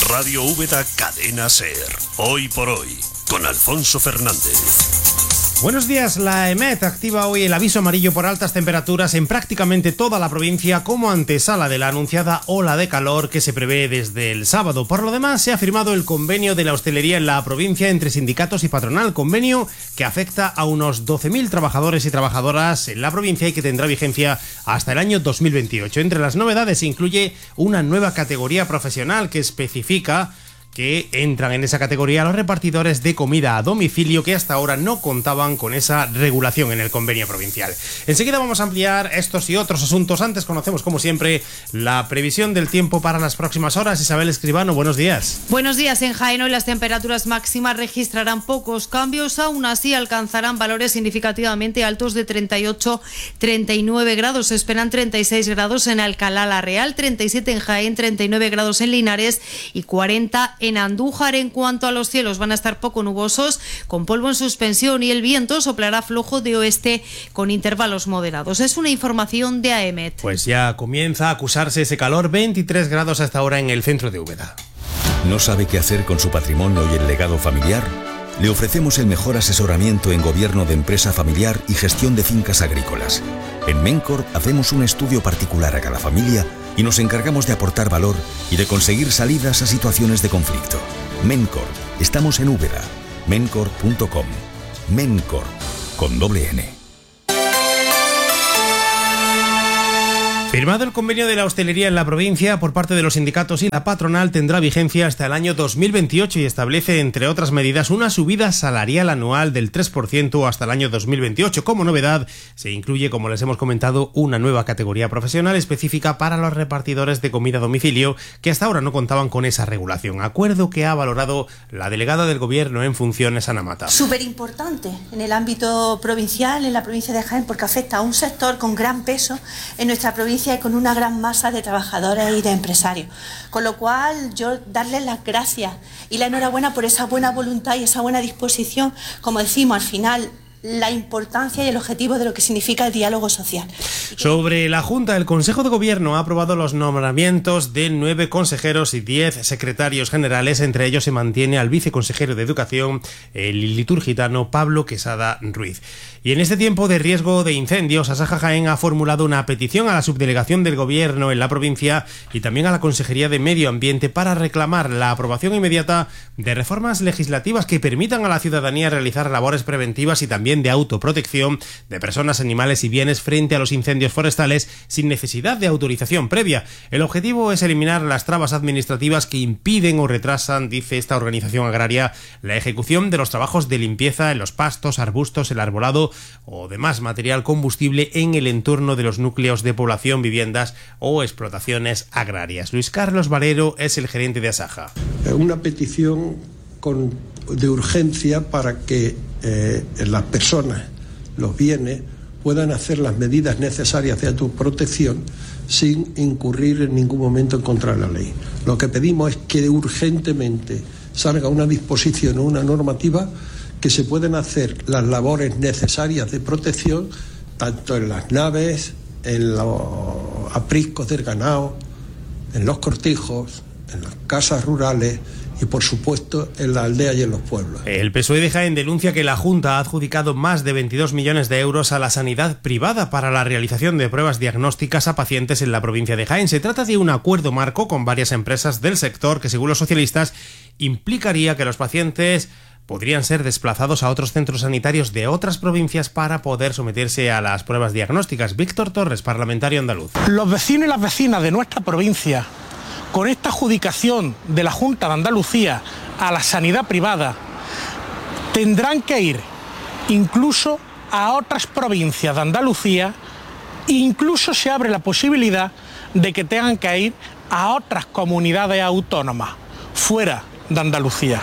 Radio Úbeda Cadena Ser. Hoy por hoy, con Alfonso Fernández. Buenos días. La EMET activa hoy el aviso amarillo por altas temperaturas en prácticamente toda la provincia como antesala de la anunciada ola de calor que se prevé desde el sábado. Por lo demás, se ha firmado el convenio de la hostelería en la provincia entre sindicatos y patronal, convenio que afecta a unos 12.000 trabajadores y trabajadoras en la provincia y que tendrá vigencia hasta el año 2028. Entre las novedades se incluye una nueva categoría profesional que especifica que entran en esa categoría los repartidores de comida a domicilio que hasta ahora no contaban con esa regulación en el convenio provincial. Enseguida vamos a ampliar estos y otros asuntos. Antes conocemos, como siempre, la previsión del tiempo para las próximas horas. Isabel Escribano, buenos días. Buenos días. En Jaén hoy las temperaturas máximas registrarán pocos cambios, aún así alcanzarán valores significativamente altos de 38-39 grados. Se esperan 36 grados en Alcalá la Real, 37 en Jaén, 39 grados en Linares y 40 en Andújar. En cuanto a los cielos, van a estar poco nubosos, con polvo en suspensión, y el viento soplará flojo de oeste con intervalos moderados. Es una información de AEMET. Pues ya comienza a acusarse ese calor, 23 grados hasta ahora en el centro de Úbeda. ¿No sabe qué hacer con su patrimonio y el legado familiar? Le ofrecemos el mejor asesoramiento en gobierno de empresa familiar y gestión de fincas agrícolas. En Mencor hacemos un estudio particular a cada familia y nos encargamos de aportar valor y de conseguir salidas a situaciones de conflicto. Mencor, estamos en Úbeda. Mencor.com. Mencor, con doble N. Firmado el convenio de la hostelería en la provincia por parte de los sindicatos y la patronal, tendrá vigencia hasta el año 2028 y establece, entre otras medidas, una subida salarial anual del 3% hasta el año 2028. Como novedad, se incluye, como les hemos comentado, una nueva categoría profesional específica para los repartidores de comida a domicilio que hasta ahora no contaban con esa regulación. Acuerdo que ha valorado la delegada del Gobierno en funciones, Ana Mata. Súper importante en el ámbito provincial, en la provincia de Jaén, porque afecta a un sector con gran peso en nuestra provincia y con una gran masa de trabajadores y de empresarios. Con lo cual, yo darles las gracias y la enhorabuena por esa buena voluntad y esa buena disposición, como decimos, al final, la importancia y el objetivo de lo que significa el diálogo social. Sobre la Junta, el Consejo de Gobierno ha aprobado los nombramientos de 9 consejeros y 10 secretarios generales. Entre ellos se mantiene al viceconsejero de Educación, el liturgitano Pablo Quesada Ruiz. Y en este tiempo de riesgo de incendios, Asaja Jaén ha formulado una petición a la subdelegación del Gobierno en la provincia y también a la Consejería de Medio Ambiente para reclamar la aprobación inmediata de reformas legislativas que permitan a la ciudadanía realizar labores preventivas y también de autoprotección de personas, animales y bienes frente a los incendios forestales sin necesidad de autorización previa. El objetivo es eliminar las trabas administrativas que impiden o retrasan, dice esta organización agraria, la ejecución de los trabajos de limpieza en los pastos, arbustos, el arbolado o demás material combustible en el entorno de los núcleos de población, viviendas o explotaciones agrarias. Luis Carlos Valero es el gerente de Asaja. Una petición de urgencia para que las personas, los bienes, puedan hacer las medidas necesarias de autoprotección sin incurrir en ningún momento en contra de la ley. Lo que pedimos es que urgentemente salga una disposición o una normativa que se pueden hacer las labores necesarias de protección tanto en las naves, en los apriscos del ganado, en los cortijos, en las casas rurales y, por supuesto, en la aldea y en los pueblos. El PSOE de Jaén denuncia que la Junta ha adjudicado más de 22 millones de euros a la sanidad privada para la realización de pruebas diagnósticas a pacientes en la provincia de Jaén. Se trata de un acuerdo marco con varias empresas del sector que, según los socialistas, implicaría que los pacientes podrían ser desplazados a otros centros sanitarios de otras provincias para poder someterse a las pruebas diagnósticas. Víctor Torres, parlamentario andaluz. Los vecinos y las vecinas de nuestra provincia, con esta adjudicación de la Junta de Andalucía a la sanidad privada, tendrán que ir incluso a otras provincias de Andalucía e incluso se abre la posibilidad de que tengan que ir a otras comunidades autónomas fuera de Andalucía.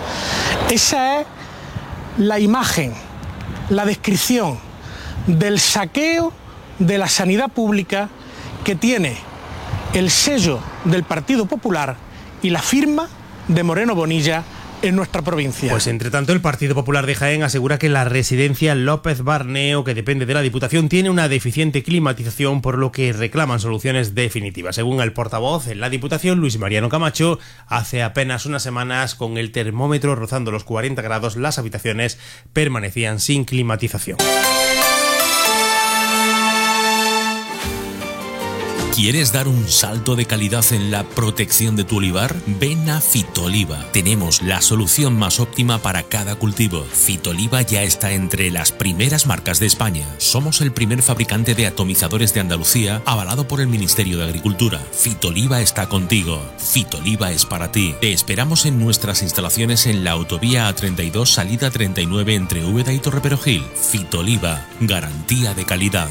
Esa es la imagen, la descripción del saqueo de la sanidad pública que tiene el sello del Partido Popular y la firma de Moreno Bonilla en nuestra provincia. Pues entre tanto, el Partido Popular de Jaén asegura que la residencia López Barneo, que depende de la Diputación, tiene una deficiente climatización, por lo que reclaman soluciones definitivas. Según el portavoz en la Diputación, Luis Mariano Camacho, hace apenas unas semanas, con el termómetro rozando los 40 grados, las habitaciones permanecían sin climatización. ¿Quieres dar un salto de calidad en la protección de tu olivar? Ven a Fitoliva. Tenemos la solución más óptima para cada cultivo. Fitoliva ya está entre las primeras marcas de España. Somos el primer fabricante de atomizadores de Andalucía, avalado por el Ministerio de Agricultura. Fitoliva está contigo. Fitoliva es para ti. Te esperamos en nuestras instalaciones en la autovía A32, salida 39 entre Úbeda y Torreperogil. Fitoliva, garantía de calidad.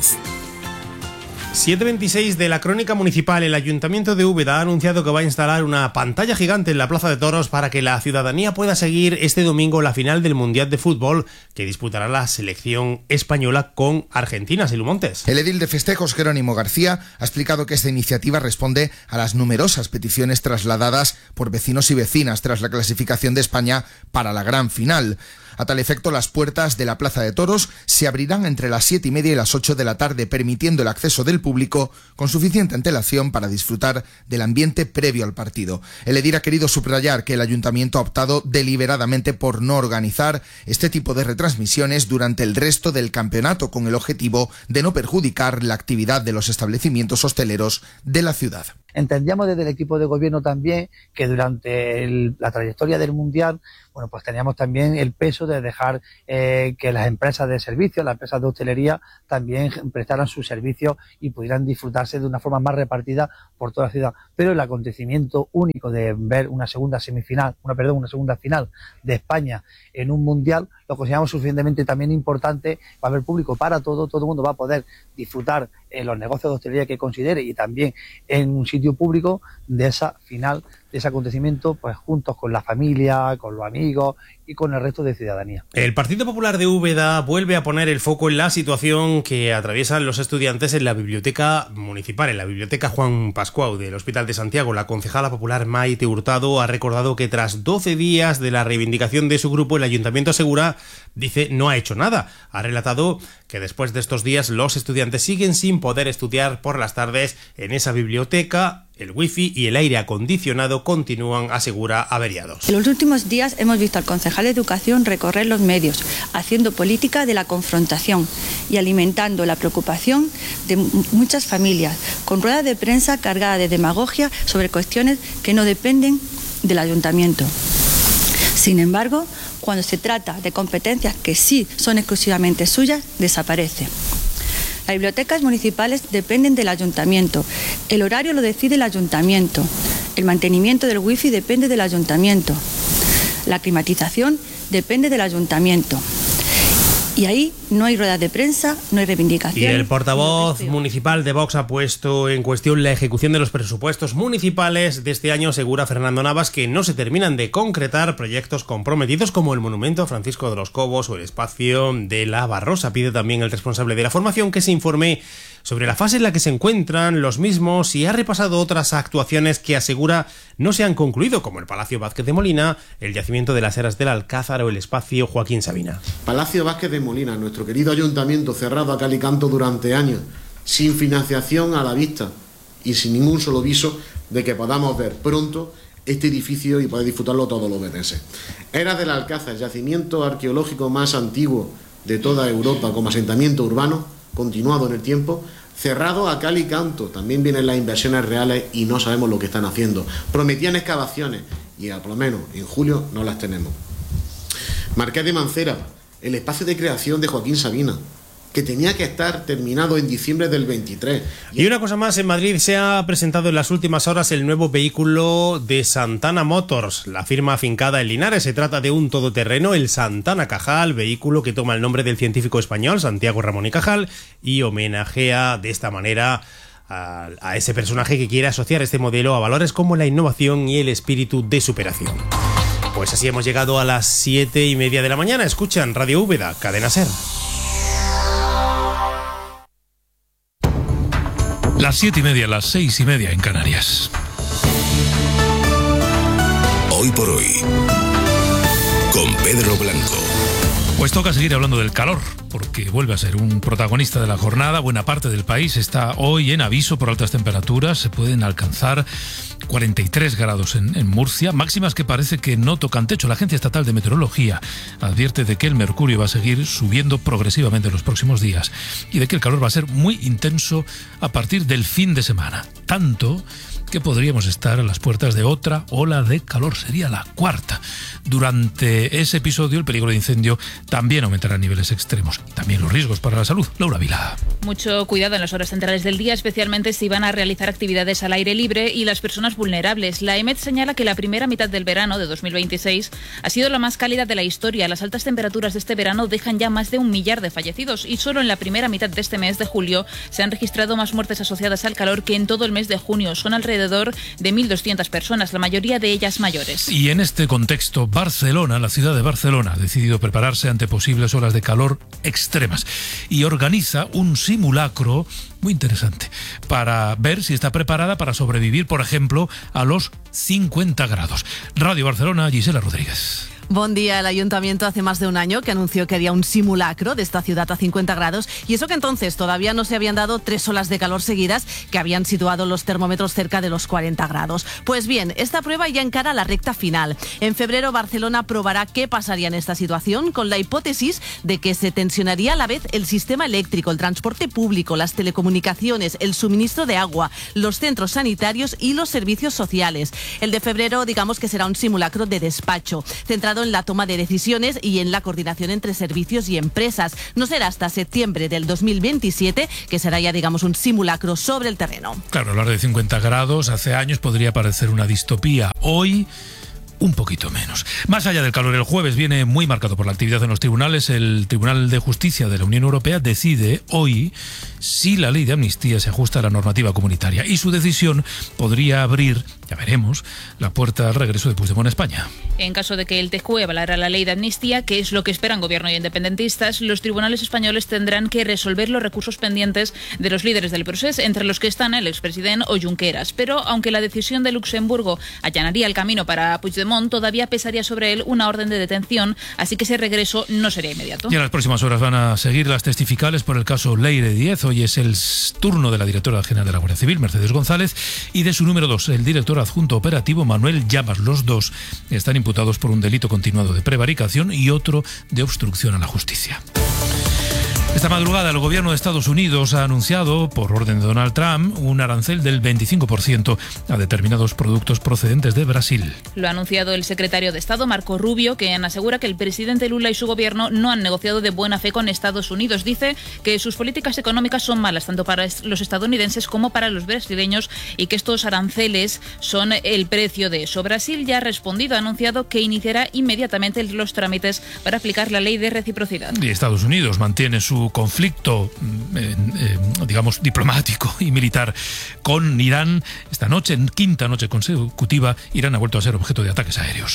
7:26 de la Crónica Municipal. El Ayuntamiento de Úbeda ha anunciado que va a instalar una pantalla gigante en la Plaza de Toros para que la ciudadanía pueda seguir este domingo la final del Mundial de Fútbol que disputará la selección española con Argentina. Silvio Montes. El edil de festejos, Jerónimo García, ha explicado que esta iniciativa responde a las numerosas peticiones trasladadas por vecinos y vecinas tras la clasificación de España para la gran final. A tal efecto, las puertas de la Plaza de Toros se abrirán entre las 7:30 y las 8 de la tarde, permitiendo el acceso del público con suficiente antelación para disfrutar del ambiente previo al partido. El edil ha querido subrayar que el Ayuntamiento ha optado deliberadamente por no organizar este tipo de retransmisiones durante el resto del campeonato, con el objetivo de no perjudicar la actividad de los establecimientos hosteleros de la ciudad. Entendíamos desde el equipo de gobierno también que durante la trayectoria del Mundial, bueno, pues teníamos también el peso de dejar que las empresas de servicios, las empresas de hostelería también prestaran sus servicios y pudieran disfrutarse de una forma más repartida por toda la ciudad. Pero el acontecimiento único de ver una segunda final de España en un Mundial lo consideramos suficientemente también importante. Va a haber público para todo el mundo va a poder disfrutar en los negocios de hostelería que considere y también en un sitio público de esa final, de ese acontecimiento, pues juntos con la familia, con los amigos y con el resto de ciudadanía. El Partido Popular de Úbeda vuelve a poner el foco en la situación que atraviesan los estudiantes en la biblioteca municipal, en la biblioteca Juan Pascual del Hospital de Santiago. La concejala popular Maite Hurtado ha recordado que tras 12 días de la reivindicación de su grupo, el Ayuntamiento asegura, dice, no ha hecho nada. Ha relatado que después de estos días los estudiantes siguen sin poder estudiar por las tardes en esa biblioteca. El wifi y el aire acondicionado continúan, asegura, averiados. En los últimos días hemos visto al concejal de Educación recorrer los medios, haciendo política de la confrontación y alimentando la preocupación de muchas familias, con ruedas de prensa cargadas de demagogia sobre cuestiones que no dependen del ayuntamiento. Sin embargo, cuando se trata de competencias que sí son exclusivamente suyas, desaparece. Las bibliotecas municipales dependen del ayuntamiento. El horario lo decide el ayuntamiento. El mantenimiento del wifi depende del ayuntamiento. La climatización depende del ayuntamiento. Y ahí no hay ruedas de prensa, no hay reivindicación. Y el portavoz municipal de Vox ha puesto en cuestión la ejecución de los presupuestos municipales de este año. Asegura Fernando Navas que no se terminan de concretar proyectos comprometidos como el monumento a Francisco de los Cobos o el espacio de la Barrosa. Pide también el responsable de la formación que se informe sobre la fase en la que se encuentran los mismos y ha repasado otras actuaciones que asegura no se han concluido, como el Palacio Vázquez de Molina, el yacimiento de las Eras del Alcázar o el espacio Joaquín Sabina. Palacio Vázquez de Molina, nuestro querido ayuntamiento, cerrado a cal y canto durante años, sin financiación a la vista y sin ningún solo viso de que podamos ver pronto este edificio y poder disfrutarlo todos los obetenses. Eras del Alcázar, yacimiento arqueológico más antiguo de toda Europa como asentamiento urbano, continuado en el tiempo, cerrado a cal y canto. También vienen las inversiones reales y no sabemos lo que están haciendo. Prometían excavaciones y por lo menos en julio no las tenemos. Marqués de Mancera, el espacio de creación de Joaquín Sabina, que tenía que estar terminado en diciembre del 23. Y una cosa más, en Madrid se ha presentado en las últimas horas el nuevo vehículo de Santana Motors, la firma afincada en Linares. Se trata de un todoterreno, el Santana Cajal, vehículo que toma el nombre del científico español Santiago Ramón y Cajal y homenajea de esta manera a ese personaje que quiere asociar este modelo a valores como la innovación y el espíritu de superación. Pues así hemos llegado a las 7:30 de la mañana. Escuchan Radio Úbeda, Cadena SER. Las 7:30, las 6:30 en Canarias. Hoy por hoy. Pedro Blanco. Pues toca seguir hablando del calor, porque vuelve a ser un protagonista de la jornada. Buena parte del país está hoy en aviso por altas temperaturas. Se pueden alcanzar 43 grados en Murcia, máximas que parece que no tocan techo. La Agencia Estatal de Meteorología advierte de que el mercurio va a seguir subiendo progresivamente en los próximos días y de que el calor va a ser muy intenso a partir del fin de semana. Tanto que podríamos estar a las puertas de otra ola de calor, sería la cuarta. Durante ese episodio el peligro de incendio también aumentará a niveles extremos y también los riesgos para la salud. Laura Vila. Mucho cuidado en las horas centrales del día, especialmente si van a realizar actividades al aire libre y las personas vulnerables. La EMET señala que la primera mitad del verano de 2026 ha sido la más cálida de la historia. Las altas temperaturas de este verano dejan ya más de 1 millar de fallecidos y solo en la primera mitad de este mes de julio se han registrado más muertes asociadas al calor que en todo el mes de junio. Son alrededor de 1.200 personas, la mayoría de ellas mayores. Y en este contexto, Barcelona, la ciudad de Barcelona, ha decidido prepararse ante posibles olas de calor extremas y organiza un simulacro muy interesante para ver si está preparada para sobrevivir, por ejemplo, a los 50 grados. Radio Barcelona, Gisela Rodríguez. Buen día. El Ayuntamiento hace más de un año que anunció que haría un simulacro de esta ciudad a 50 grados y eso que entonces todavía no se habían dado 3 olas de calor seguidas que habían situado los termómetros cerca de los 40 grados. Pues bien, esta prueba ya encara la recta final. En febrero Barcelona probará qué pasaría en esta situación con la hipótesis de que se tensionaría a la vez el sistema eléctrico, el transporte público, las telecomunicaciones, el suministro de agua, los centros sanitarios y los servicios sociales. El de febrero digamos que será un simulacro de despacho, centrado en la toma de decisiones y en la coordinación entre servicios y empresas. No será hasta septiembre del 2027 que será ya, digamos, un simulacro sobre el terreno. Claro, hablar de 50 grados hace años podría parecer una distopía. Hoy, un poquito menos. Más allá del calor, el jueves viene muy marcado por la actividad en los tribunales. El Tribunal de Justicia de la Unión Europea decide hoy si la ley de amnistía se ajusta a la normativa comunitaria y su decisión podría abrir, ya veremos, la puerta al regreso de Puigdemont a España. En caso de que el TJUE avalara la ley de amnistía, que es lo que esperan gobierno y independentistas, los tribunales españoles tendrán que resolver los recursos pendientes de los líderes del procés, entre los que están el expresidente o Junqueras. Pero aunque la decisión de Luxemburgo allanaría el camino para Puigdemont, todavía pesaría sobre él una orden de detención, así que ese regreso no sería inmediato. Y en las próximas horas van a seguir las testificales por el caso Leire 10. Hoy es el turno de la directora general de la Guardia Civil, Mercedes González, y de su número 2, el director adjunto operativo, Manuel Llamas. Los dos están imputados por un delito continuado de prevaricación y otro de obstrucción a la justicia. Esta madrugada el gobierno de Estados Unidos ha anunciado, por orden de Donald Trump, un arancel del 25% a determinados productos procedentes de Brasil. Lo ha anunciado el secretario de Estado, Marco Rubio, quien asegura que el presidente Lula y su gobierno no han negociado de buena fe con Estados Unidos. Dice que sus políticas económicas son malas tanto para los estadounidenses como para los brasileños y que estos aranceles son el precio de eso. Brasil ya ha respondido, ha anunciado que iniciará inmediatamente los trámites para aplicar la ley de reciprocidad. Y Estados Unidos mantiene su conflicto, digamos, diplomático y militar con Irán. Esta noche, en quinta noche consecutiva, Irán ha vuelto a ser objeto de ataques aéreos.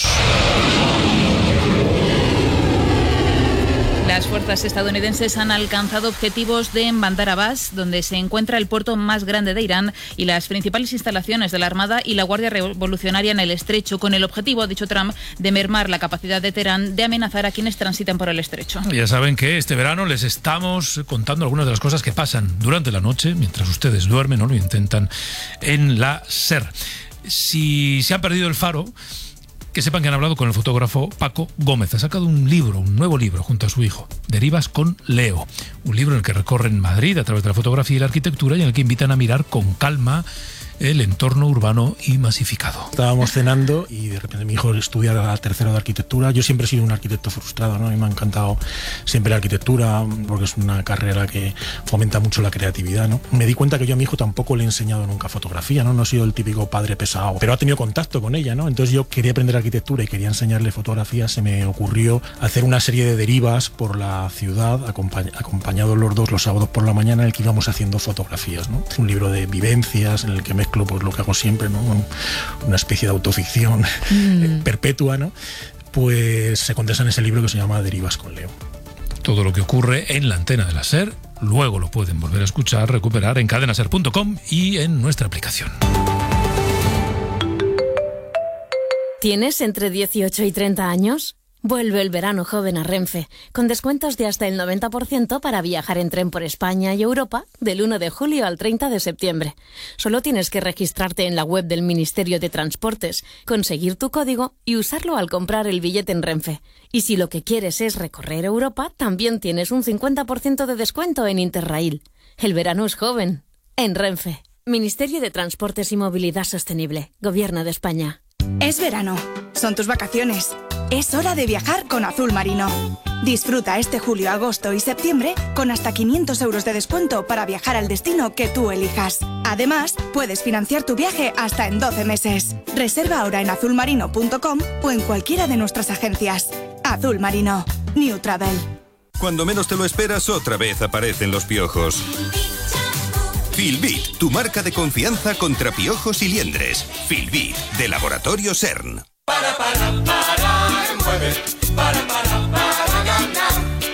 Las fuerzas estadounidenses han alcanzado objetivos de Bandar Abbas, donde se encuentra el puerto más grande de Irán y las principales instalaciones de la Armada y la Guardia Revolucionaria en el estrecho, con el objetivo, ha dicho Trump, de mermar la capacidad de Teherán de amenazar a quienes transiten por el estrecho. Ya saben que este verano les estamos contando algunas de las cosas que pasan durante la noche, mientras ustedes duermen o lo intentan, en la SER. Si se han perdido el faro, que sepan que han hablado con el fotógrafo Paco Gómez. Ha sacado un nuevo libro, junto a su hijo, Derivas con Leo. Un libro en el que recorren Madrid a través de la fotografía y la arquitectura y en el que invitan a mirar con calma el entorno urbano y masificado. Estábamos cenando y de repente mi hijo estudia la tercero de arquitectura. Yo siempre he sido un arquitecto frustrado, ¿no? Y me ha encantado siempre la arquitectura porque es una carrera que fomenta mucho la creatividad, ¿no? Me di cuenta que yo a mi hijo tampoco le he enseñado nunca fotografía, ¿no? No he sido el típico padre pesado, pero ha tenido contacto con ella, ¿no? Entonces yo quería aprender arquitectura y quería enseñarle fotografía. Se me ocurrió hacer una serie de derivas por la ciudad, acompañados los dos los sábados por la mañana, en el que íbamos haciendo fotografías, ¿no? Un libro de vivencias en el que mezclo pues lo que hago siempre, ¿no? Una especie de autoficción perpetua, ¿no? Pues se condensa en ese libro que se llama Derivas con Leo. Todo lo que ocurre en la antena de la SER, luego lo pueden volver a escuchar, recuperar en cadenaser.com y en nuestra aplicación. ¿Tienes entre 18 y 30 años? Vuelve el verano joven a Renfe, con descuentos de hasta el 90% para viajar en tren por España y Europa del 1 de julio al 30 de septiembre. Solo tienes que registrarte en la web del Ministerio de Transportes, conseguir tu código y usarlo al comprar el billete en Renfe. Y si lo que quieres es recorrer Europa, también tienes un 50% de descuento en Interrail. El verano es joven. En Renfe. Ministerio de Transportes y Movilidad Sostenible. Gobierno de España. Es verano. Son tus vacaciones. Es hora de viajar con Azul Marino. Disfruta este julio, agosto y septiembre con hasta 500 euros de descuento para viajar al destino que tú elijas. Además, puedes financiar tu viaje hasta en 12 meses. Reserva ahora en azulmarino.com o en cualquiera de nuestras agencias. Azul Marino. New Travel. Cuando menos te lo esperas, otra vez aparecen los piojos. Filbit, tu marca de confianza contra piojos y liendres. Filbit, de Laboratorio CERN. Mueve, para ganar.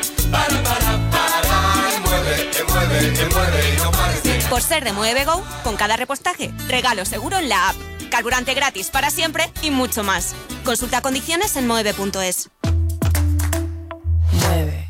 Mueve, y no pares. Por ser de Mueve Go, con cada repostaje, regalo seguro en la app. Carburante gratis para siempre y mucho más. Consulta condiciones en moeve.es. Mueve.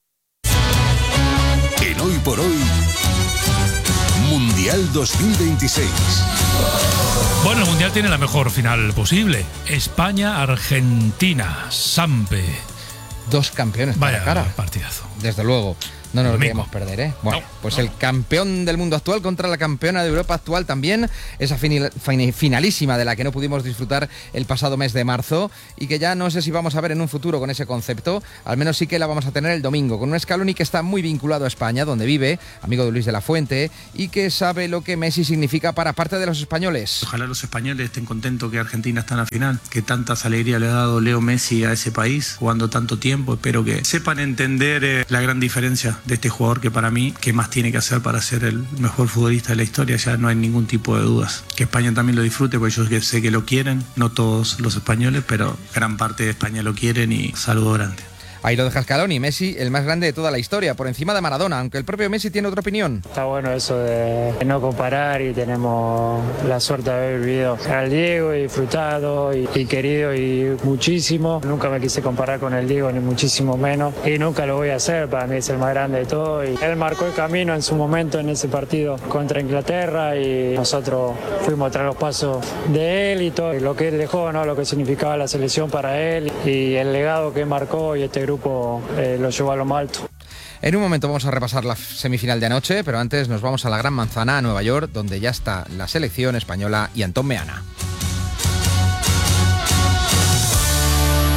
En Hoy por Hoy, Mundial 2026. Bueno, el Mundial tiene la mejor final posible. España-Argentina. Sampe. Dos campeones para cara. Partidazo. Desde luego. No nos lo queremos perder, ¿eh? Bueno, el campeón del mundo actual contra la campeona de Europa actual también. Esa finalísima de la que no pudimos disfrutar el pasado mes de marzo y que ya no sé si vamos a ver en un futuro con ese concepto. Al menos sí que la vamos a tener el domingo con un Scaloni que está muy vinculado a España, donde vive, amigo de Luis de la Fuente, y que sabe lo que Messi significa para parte de los españoles. Ojalá los españoles estén contentos que Argentina está en la final, que tantas alegrías le ha dado Leo Messi a ese país, jugando tanto tiempo. Espero que sepan entender la gran diferencia de este jugador que para mí, ¿qué más tiene que hacer para ser el mejor futbolista de la historia? Ya no hay ningún tipo de dudas. Que España también lo disfrute, porque yo sé que lo quieren, no todos los españoles, pero gran parte de España lo quieren y saludo grande. Ahí lo deja Scaloni, Messi, el más grande de toda la historia, por encima de Maradona, aunque el propio Messi tiene otra opinión. Está bueno eso de no comparar y tenemos la suerte de haber vivido al Diego y disfrutado y querido y muchísimo. Nunca me quise comparar con el Diego, ni muchísimo menos, y nunca lo voy a hacer, para mí es el más grande de todo. Y él marcó el camino en su momento en ese partido contra Inglaterra y nosotros fuimos tras los pasos de él y todo lo que él dejó, ¿no? Lo que significaba la selección para él y el legado que marcó, y este grupo lo llevó a lo más alto. En un momento vamos a repasar la semifinal de anoche, pero antes nos vamos a la Gran Manzana, a Nueva York, donde ya está la selección española y Antón Meana.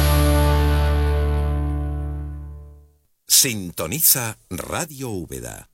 Sintoniza Radio Úbeda.